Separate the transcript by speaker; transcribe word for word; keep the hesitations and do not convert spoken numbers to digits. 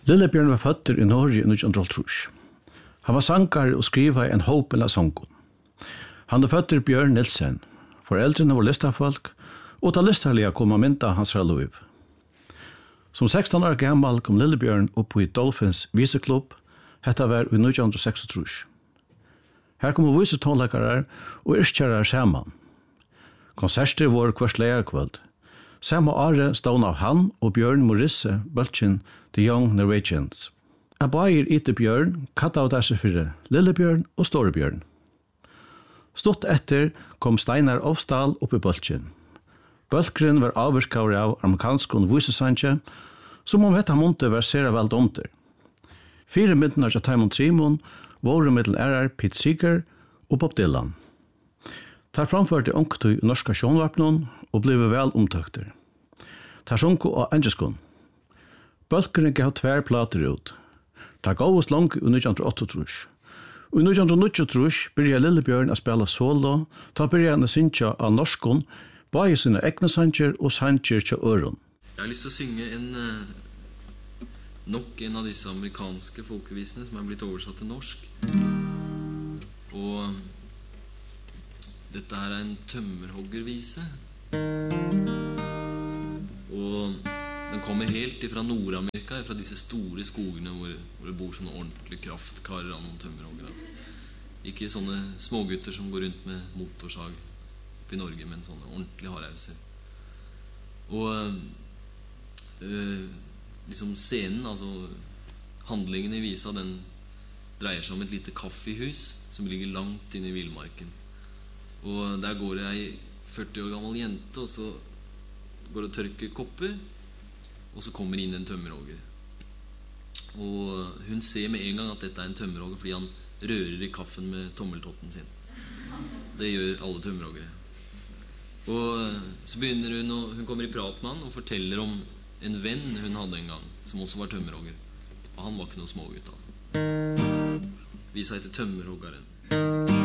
Speaker 1: Lillebjørn var født i Norge i nitton trus. Han var sankar og skriva en håpel av sangen. Han er født i Bjørn Nilsen. Foreldrene var listafolk, og ta listarliga kom å mynda hans fra liv. Som sexton år gammal kom Lillebjørn opp i Dolphins viseklubb, hetta var i nitton seksogtrýss. Her kom vise tonleikarar og yrkjarar saman. Konserter var kvart leierkvöld. Samme året stod av han og Bjørn Morisse bøltjen The Young Norwegians. Jeg bager etter Bjørn, katta av disse fire, Lillebjørn og Storebjørn. Stått etter kom Steinar Ofsdal opp i bøltjen. Bølkren var avvirkavri av amerikansk og visesanje, som om hetta månte var sera veld omter. Fire myndene av Taimon Trimon våre middel ærar Pete Seeger og Bob Dylan. Tar framførte ångtøy i norska sjónvarpnon og blev vel omtøkter. Tar sjunko av engelskon. Bølkeren gav tver plater ut. Tar gåvast lang i nitton åttaogtrýss. Og i nitton níggjuogtrýss byrja Lillebjørn å spela solo, ta byrja han å synja av norskon, bare sine egne sanger og sanger til øron.
Speaker 2: Jeg har lyst til å synge en, uh, nok en av disse amerikanske folkevisene som er blitt oversatt til norsk. Og dette her er en tømmerhoggervise. Og den kommer helt fra Nord-Amerika, fra disse store skogene hvor, hvor det bor sånne ordentlige kraftkarer av noen tømmerhogger. Altså. Ikke sånne smågutter som går rundt med motorsag i Norge, men sånne ordentlige hardhauser. Og øh, liksom scenen, altså handlingen i visa, den dreier seg om et lite kaffehus som ligger langt inne i villmarken. Og der går ei førti år gammel jente, og så går og tørker kopper, og så kommer inn en tømmerhogger. Og hun ser med en gang at dette er en tømmerhogger fordi han rører i kaffen med tommeltotten sin. Det gjør alle tømmerhoggere. Og så begynner hun, og hun kommer i prat med han og forteller om en venn hun hadde en gang, som også var tømmerhogger. Og han var ikke noe smågutt. Altså. Visa heter Tømmerhoggeren.